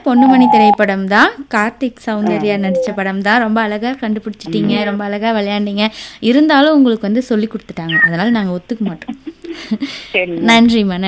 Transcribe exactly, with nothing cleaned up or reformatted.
பொன்னுமணி திரைப்படம் தான். கார்த்திக் சௌந்தர்யா நடிச்ச படம் தான். ரொம்ப அழகா கண்டுபிடிச்சிட்டீங்க, ரொம்ப அழகா விளையாண்டீங்க. இருந்தாலும் உங்களுக்கு வந்து சொல்லி கொடுத்துட்டாங்க, அதனால நாங்க ஒத்துக்க மாட்டோம். சரி நன்றிம்மா.